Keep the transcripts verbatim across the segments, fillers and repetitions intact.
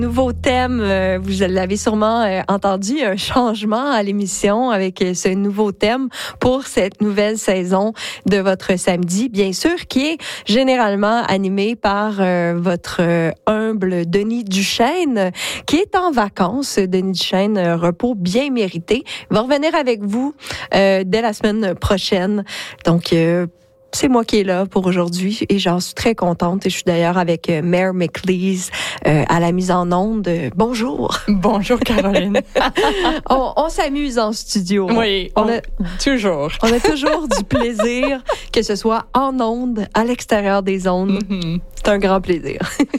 Nouveau thème, euh, vous l'avez sûrement euh, entendu, un changement à l'émission avec euh, ce nouveau thème pour cette nouvelle saison de votre samedi, bien sûr, qui est généralement animé par euh, votre euh, humble Denis Duchesne, qui est en vacances. Denis Duchesne, euh, repos bien mérité, il va revenir avec vous euh, dès la semaine prochaine. Donc, euh, c'est moi qui est là pour aujourd'hui et j'en suis très contente. Et je suis d'ailleurs avec euh, Mare McLeese euh, à la mise en onde. Euh, bonjour. Bonjour Caroline. on, on s'amuse en studio. Oui, on, on a toujours. On a toujours du plaisir, que ce soit en onde, à l'extérieur des ondes. Mm-hmm. C'est un grand plaisir.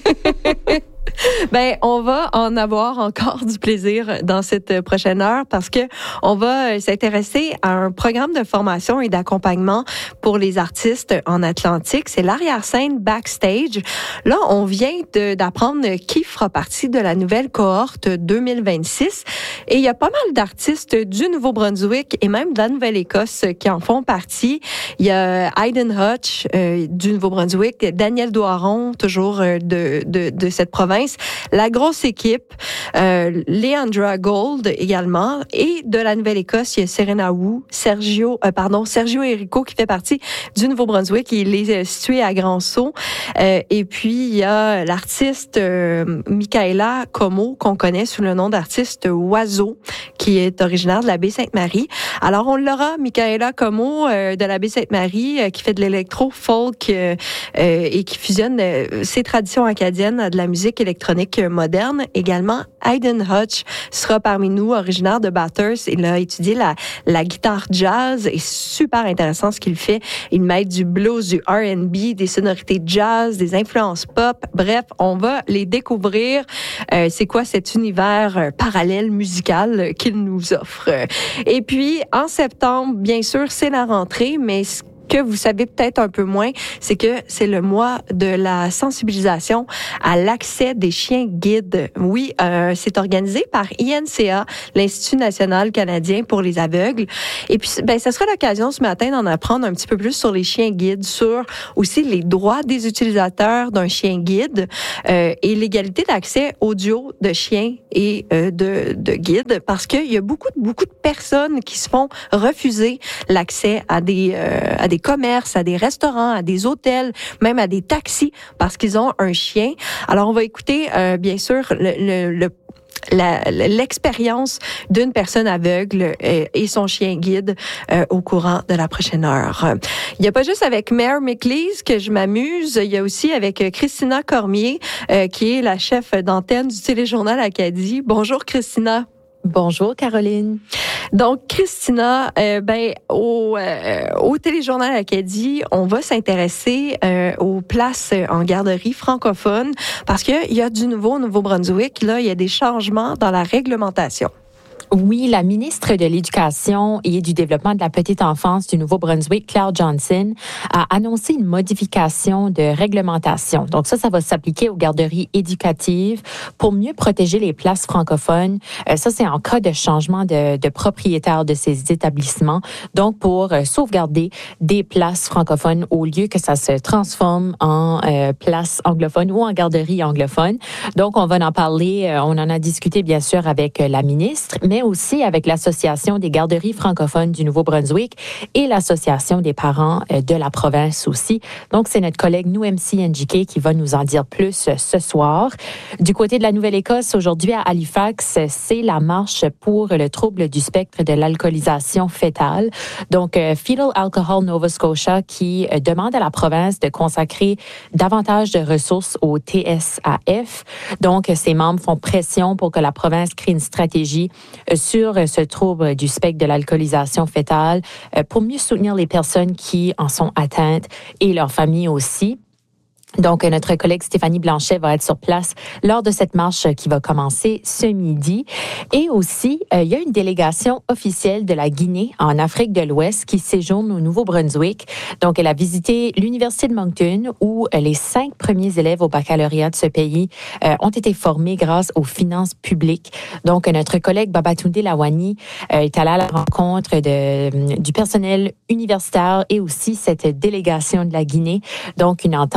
Ben, on va en avoir encore du plaisir dans cette prochaine heure parce que on va s'intéresser à un programme de formation et d'accompagnement pour les artistes en Atlantique. C'est l'arrière-scène Backstage. Là, on vient de, d'apprendre qui fera partie de la nouvelle cohorte deux mille vingt-six et il y a pas mal d'artistes du Nouveau-Brunswick et même de la Nouvelle-Écosse qui en font partie. Il y a Hayden Hutch euh, du Nouveau-Brunswick, Daniel Doiron, toujours euh, de, de, de cette province. La grosse équipe, euh, Leandra Gold également, et de la Nouvelle-Écosse, il y a Serena Wu, Sergio, euh, pardon, Sergio Erico qui fait partie du Nouveau-Brunswick, il est euh, situé à Grand-Sault. Euh, et puis il y a l'artiste euh, Michaela Como qu'on connaît sous le nom d'artiste Oiseau, qui est originaire de la baie Sainte-Marie. Alors on l'aura, Michaela Como euh, de la baie Sainte-Marie, euh, qui fait de l'électro-folk euh, euh, et qui fusionne euh, ses traditions acadiennes à de la musique électronique moderne. Également, Hayden Hutch sera parmi nous, originaire de Bathurst. Il a étudié la, la guitare jazz et super intéressant ce qu'il fait. Il mêle du blues, du R and B, des sonorités jazz, des influences pop. Bref, on va les découvrir. Euh, c'est quoi cet univers euh, parallèle musical qu'il nous offre. Et puis, en septembre, bien sûr, c'est la rentrée, mais ce que vous savez peut-être un peu moins, c'est que c'est le mois de la sensibilisation à l'accès des chiens guides. Oui, euh, c'est organisé par I N C A, l'Institut national canadien pour les aveugles. Et puis, ben, ça sera l'occasion ce matin d'en apprendre un petit peu plus sur les chiens guides, sur aussi les droits des utilisateurs d'un chien guide euh, et l'égalité d'accès audio de chiens et euh, de, de guides, parce qu'il y a beaucoup, beaucoup de personnes qui se font refuser l'accès à des, euh, à des commerces, à des restaurants, à des hôtels, même à des taxis parce qu'ils ont un chien. Alors, on va écouter, euh, bien sûr, le, le, le La, l'expérience d'une personne aveugle et, et son chien guide euh, au courant de la prochaine heure. Il n'y a pas juste avec Mare McLeese que je m'amuse, il y a aussi avec Christina Cormier, euh, qui est la chef d'antenne du Téléjournal Acadie. Bonjour Christina. Bonjour Caroline. Donc Christina, euh, ben au euh, au Téléjournal Acadie, on va s'intéresser euh, aux places en garderie francophone parce que il y a du nouveau au Nouveau-Brunswick. Là, il y a des changements dans la réglementation. Oui, la ministre de l'Éducation et du Développement de la petite enfance du Nouveau-Brunswick, Claire Johnson, a annoncé une modification de réglementation. Donc ça, ça va s'appliquer aux garderies éducatives pour mieux protéger les places francophones. Euh, ça, c'est en cas de changement de, de propriétaire de ces établissements. Donc, pour euh, sauvegarder des places francophones au lieu que ça se transforme en euh, places anglophones ou en garderie anglophone. Donc, on va en parler, euh, on en a discuté bien sûr avec euh, la ministre, mais aussi avec l'Association des garderies francophones du Nouveau-Brunswick et l'Association des parents de la province aussi. Donc, c'est notre collègue Nouemsi Njike qui va nous en dire plus ce soir. Du côté de la Nouvelle-Écosse, aujourd'hui à Halifax, c'est la marche pour le trouble du spectre de l'alcoolisation fétale. Donc, Fetal Alcohol Nova Scotia qui demande à la province de consacrer davantage de ressources au T S A F. Donc, ses membres font pression pour que la province crée une stratégie sur ce trouble du spectre de l'alcoolisation fétale pour mieux soutenir les personnes qui en sont atteintes et leurs familles aussi. Donc, notre collègue Stéphanie Blanchet va être sur place lors de cette marche qui va commencer ce midi. Et aussi, euh, il y a une délégation officielle de la Guinée en Afrique de l'Ouest qui séjourne au Nouveau-Brunswick. Donc, elle a visité l'Université de Moncton où euh, les cinq premiers élèves au baccalauréat de ce pays euh, ont été formés grâce aux finances publiques. Donc, notre collègue Babatunde Lawani euh, est allé à la rencontre de, du personnel universitaire et aussi cette délégation de la Guinée. Donc, une entente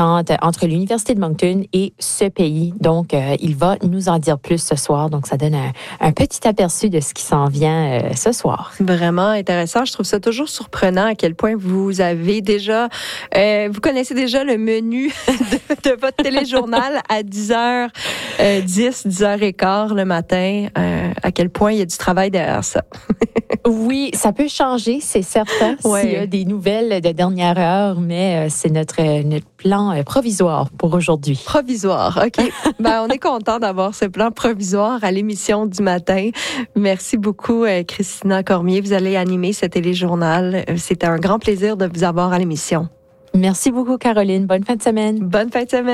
entre l'Université de Moncton et ce pays. Donc, euh, il va nous en dire plus ce soir. Donc, ça donne un, un petit aperçu de ce qui s'en vient euh, ce soir. Vraiment intéressant. Je trouve ça toujours surprenant à quel point vous avez déjà, euh, vous connaissez déjà le menu de, de votre téléjournal à dix heures dix, dix heures quinze le matin. Euh, à quel point il y a du travail derrière ça. Oui, ça peut changer, c'est certain, ouais. s'il y a des nouvelles de dernière heure, mais euh, c'est notre, notre plan euh, provisoire pour aujourd'hui. Provisoire, OK. Ben, on est content d'avoir ce plan provisoire à l'émission du matin. Merci beaucoup, euh, Christina Cormier. Vous allez animer ce téléjournal. C'était un grand plaisir de vous avoir à l'émission. Merci beaucoup, Caroline. Bonne fin de semaine. Bonne fin de semaine.